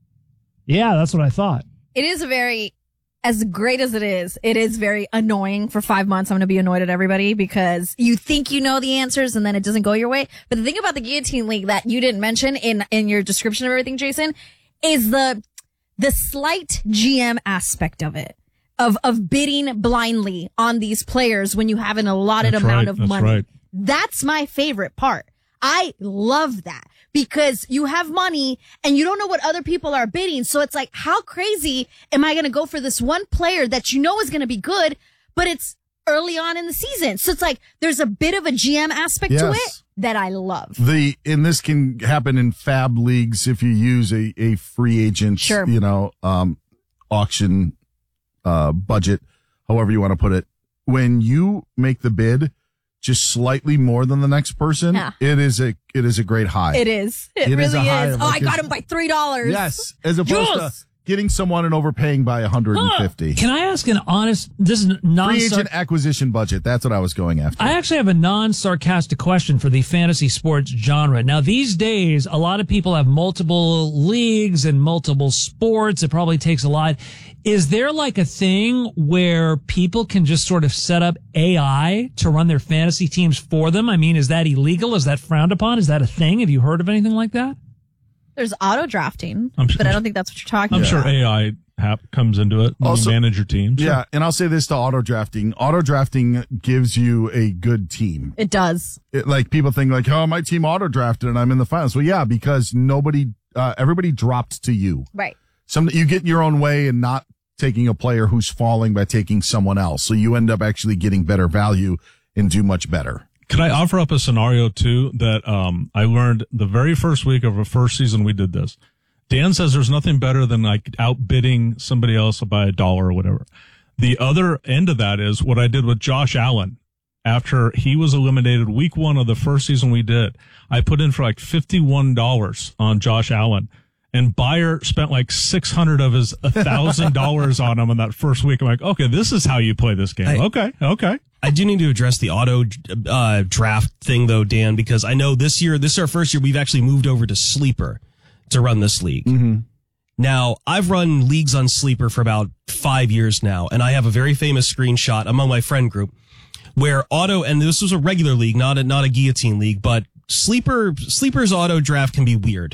Yeah, that's what I thought. It is a very, as great as it is, it is very annoying. For five months, I'm going to be annoyed at everybody because you think you know the answers and then it doesn't go your way. But the thing about the Guillotine League that you didn't mention in, in your description of everything, Jason, is the, the slight G M aspect of it. Of, of bidding blindly on these players when you have an allotted That's amount right, of that's money. Right. That's my favorite part. I love that because you have money and you don't know what other people are bidding. So it's like, how crazy am I going to go for this one player that you know is going to be good, but it's early on in the season. So it's like, there's a bit of a G M aspect Yes. to it that I love. The, and this can happen in fab leagues if you use a, a free agent, Sure. you know, um, auction, uh, budget, however you want to put it. When you make the bid just slightly more than the next person, Yeah. it is a, it is a great high. It is. It, It really is is. a high, Oh, like, I got it's- him by three dollars. Yes. As opposed Yes. to getting someone and overpaying by one hundred fifty. Can I ask an honest, this is non Free agent acquisition budget. That's what I was going after. I actually have a non-sarcastic question for the fantasy sports genre. Now, these days, a lot of people have multiple leagues and multiple sports. It probably takes a lot. Is there like a thing where people can just sort of set up A I to run their fantasy teams for them? I mean, is that illegal? Is that frowned upon? Is that a thing? Have you heard of anything like that? There's auto drafting, I'm but I don't think that's what you're talking I'm about. sure A I hap comes into it when Also- you manage your team. Sure. Yeah, and I'll say this to auto drafting. Auto drafting gives you a good team. It does. It, like people think like, oh, my team auto drafted and I'm in the finals. Well, yeah, because nobody, uh, everybody dropped to you. Right. Some, you get in your own way and not taking a player who's falling by taking someone else. So you end up actually getting better value and do much better. Could I offer up a scenario too that um I learned the very first week of the first season we did this? Dan says there's nothing better than like outbidding somebody else by a dollar or whatever. The other end of that is what I did with Josh Allen after he was eliminated week one of the first season we did. I put in for like fifty-one dollars on Josh Allen. And Bayer spent like six hundred of his one thousand dollars on him in that first week. I'm like, okay, this is how you play this game. I- okay, okay. I do need to address the auto uh, draft thing, though, Dan, because I know this year, this is our first year, we've actually moved over to Sleeper to run this league. Mm-hmm. Now, I've run leagues on Sleeper for about five years now, and I have a very famous screenshot among my friend group where auto, and this was a regular league, not a, not a guillotine league, but Sleeper, Sleeper's auto draft can be weird.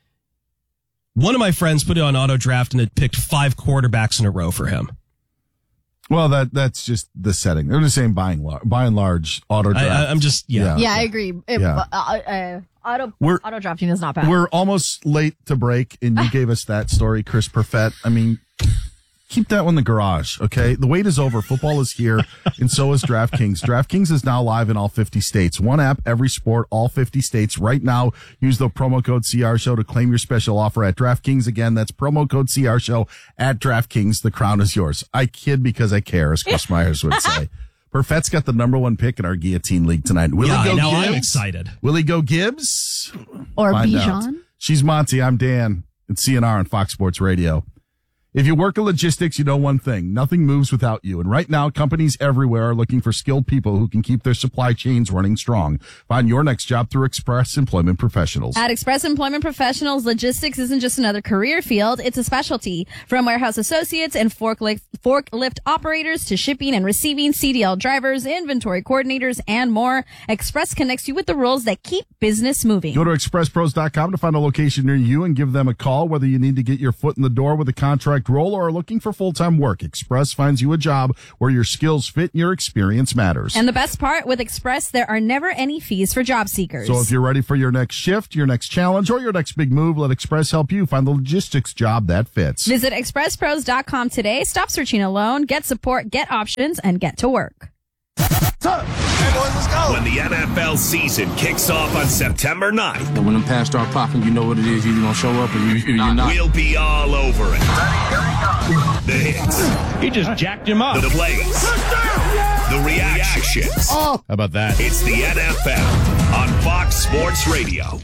One of my friends put it on auto draft and it picked five quarterbacks in a row for him. Well, that that's just the setting. They're the same buying lar- by and large auto draft. I, I'm just, yeah. Yeah, I agree. It, Yeah. uh, uh, auto We're- auto drafting is not bad. We're almost late to break, and you gave us that story, Chris Perfett. I mean, keep that one in the garage, okay? The wait is over. Football is here, and so is DraftKings. DraftKings is now live in all fifty states. One app, every sport, all fifty states. Right now, use the promo code C R Show to claim your special offer at DraftKings. Again, that's promo code C R Show at DraftKings. The crown is yours. I kid because I care, as Chris Myers would say. Perfett's got the number one pick in our Guillotine League tonight. Will Yeah, he go now Gibbs? I'm excited. Will he go Gibbs? Or Find out. Bijan? She's Monty. I'm Dan. It's C N R on Fox Sports Radio. If you work in logistics, you know one thing. Nothing moves without you. And right now, companies everywhere are looking for skilled people who can keep their supply chains running strong. Find your next job through Express Employment Professionals. At Express Employment Professionals, logistics isn't just another career field, it's a specialty. From warehouse associates and forklift, forklift operators to shipping and receiving, C D L drivers, inventory coordinators, and more, Express connects you with the roles that keep business moving. Go to express pros dot com to find a location near you and give them a call, whether you need to get your foot in the door with a contract role or are looking for full-time work. Express finds you a job where your skills fit and your experience matters. And the best part, with Express, there are never any fees for job seekers. So if you're ready for your next shift, your next challenge, or your next big move, let Express help you find the logistics job that fits. Visit express pros dot com today. Stop searching alone. Get support, get options, and get to work. Hey boys, let's go. When the N F L season kicks off on September ninth. And when the pads start popping, you know what it is. You're going to show up and you, you're not. We'll be all over it. The hits. He just jacked him up. The plays. The reactions. Oh. How about that? It's the N F L on Fox Sports Radio.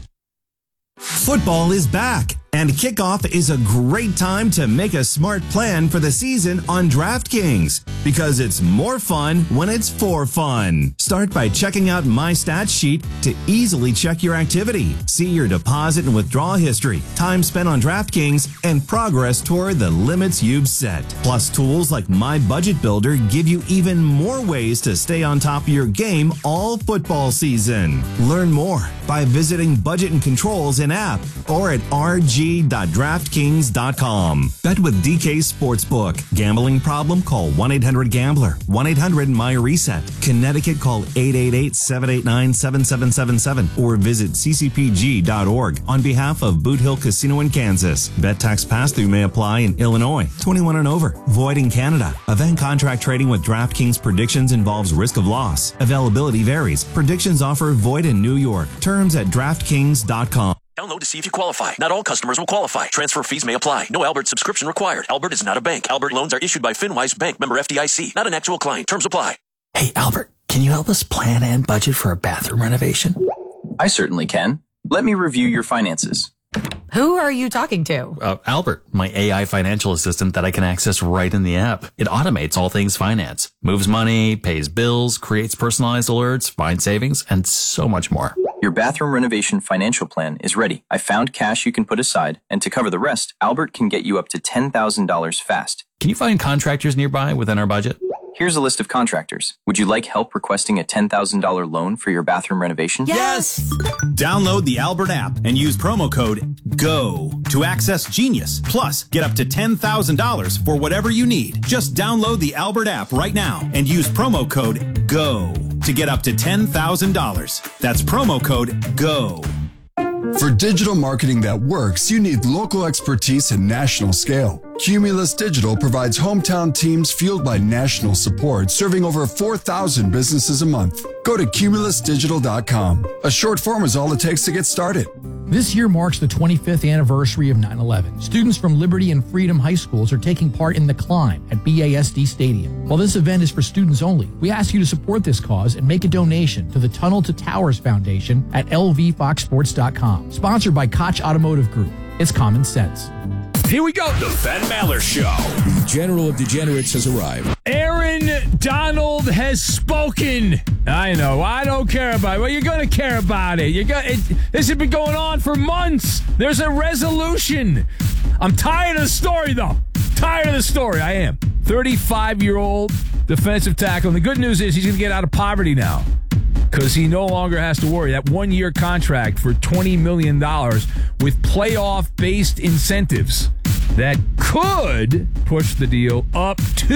Football is back, and kickoff is a great time to make a smart plan for the season on DraftKings, because it's more fun when it's for fun. Start by checking out My Stats Sheet to easily check your activity, see your deposit and withdrawal history, time spent on DraftKings, and progress toward the limits you've set. Plus, tools like My Budget Builder give you even more ways to stay on top of your game all football season. Learn more by visiting Budget and Controls in app or at r g dot draftkings dot com. Bet with D K Sportsbook. Gambling problem? Call one eight hundred gambler. one eight hundred M Y reset. Connecticut, call eight eight eight, seven eight nine, seven seven seven seven or visit c c p g dot org on behalf of Boot Hill Casino in Kansas. Bet tax pass-through may apply in Illinois. twenty-one and over. Void in Canada. Event contract trading with DraftKings predictions involves risk of loss. Availability varies. Predictions offer void in New York. Terms at draftkings dot com. Download to see if you qualify. Not all customers will qualify. Transfer fees may apply. No Albert subscription required. Albert is not a bank. Albert loans are issued by FinWise Bank, member F D I C. Not an actual client. Terms apply. Hey, Albert, can you help us plan and budget for a bathroom renovation? I certainly can. Let me review your finances. Who are you talking to? Uh, Albert, my A I financial assistant that I can access right in the app. It automates all things finance, moves money, pays bills, creates personalized alerts, finds savings, and so much more. Your bathroom renovation financial plan is ready. I found cash you can put aside, and to cover the rest, Albert can get you up to ten thousand dollars fast. Can you find contractors nearby within our budget? Here's a list of contractors. Would you like help requesting a ten thousand dollars loan for your bathroom renovation? Yes! Download the Albert app and use promo code GO to access Genius. Plus, get up to ten thousand dollars for whatever you need. Just download the Albert app right now and use promo code GO to get up to ten thousand dollars. That's promo code GO. For digital marketing that works, you need local expertise and national scale. Cumulus Digital provides hometown teams fueled by national support, serving over four thousand businesses a month. Go to cumulus digital dot com. A short form is all it takes to get started. This year marks the twenty-fifth anniversary of nine eleven. Students from Liberty and Freedom High Schools are taking part in The Climb at B A S D Stadium. While this event is for students only, we ask you to support this cause and make a donation to the Tunnel to Towers Foundation at l v fox sports dot com. Sponsored by Koch Automotive Group. It's common sense. Here we go. The Ben Maller Show. The General of Degenerates has arrived. Aaron Donald has spoken. I know. I don't care about it. Well, you're going to care about it. You're going. It, this has been going on for months. There's a resolution. I'm tired of the story, though. Tired of the story. I am. thirty-five-year-old defensive tackle. And the good news is he's going to get out of poverty now, because he no longer has to worry. That one-year contract for twenty million dollars with playoff-based incentives that could push the deal up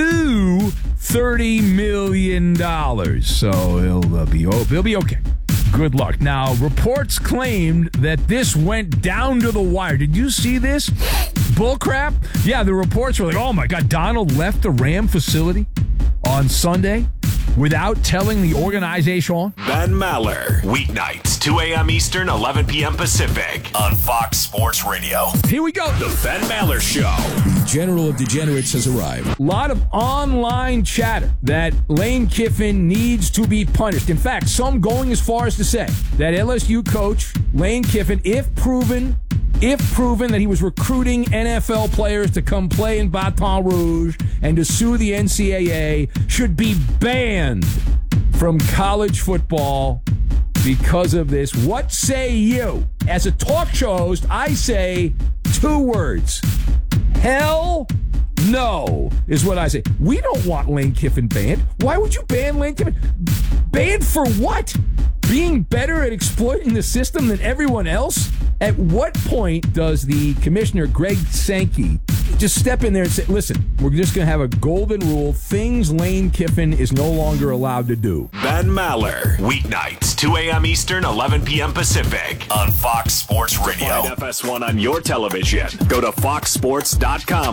to thirty million dollars. So he'll uh, be he'll be okay. Good luck. Now, reports claimed that this went down to the wire. Did you see this? Bullcrap? Yeah, the reports were like, oh my God, Donald left the Ram facility on Sunday without telling the organization. Ben Maller, weeknights, two a.m. Eastern, eleven p.m. Pacific, on Fox Sports Radio. Here we go. The Ben Maller Show. The General of Degenerates has arrived. A lot of online chatter that Lane Kiffin needs to be punished. In fact, some going as far as to say that L S U coach Lane Kiffin, if proven if proven that he was recruiting N F L players to come play in Baton Rouge and to sue the N C double A, should be banned from college football because of this. What say you? As a talk show host, I say two words. Hell no is what I say. We don't want Lane Kiffin banned. Why would you ban Lane Kiffin? Banned for what? Being better at exploiting the system than everyone else? At what point does the commissioner, Greg Sankey, just step in there and say, listen, we're just going to have a golden rule. Things Lane Kiffin is no longer allowed to do. Ben Maller, weeknights, two a.m. Eastern, eleven p.m. Pacific on Fox Sports Radio. Find F S one on your television. Go to fox sports dot com